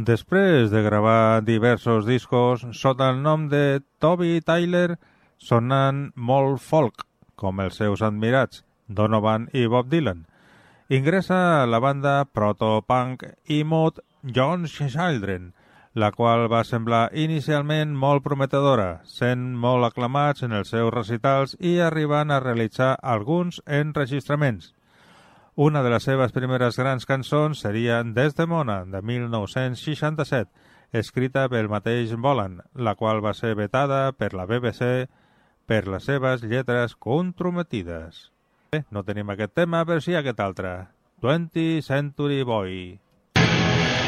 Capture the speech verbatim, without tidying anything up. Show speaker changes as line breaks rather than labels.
Després de gravar diversos discos sota el nom de Toby Tyler, sonant molt folk, com els seus admirats Donovan i Bob Dylan, ingressa a la banda proto-punk i mod John Children, la qual va semblar inicialment molt prometedora, sent molt aclamats en els seus recitals i arribant a realitzar alguns enregistraments. Una de les seves primeres grans cançons seria Desdemona, de mil nou-cents seixanta-set, escrita pel mateix Bolan, la qual va ser vetada per la B B C per les seves lletres comprometides. Bé, no tenim aquest tema, però sí aquest altre, twentieth Century Boy.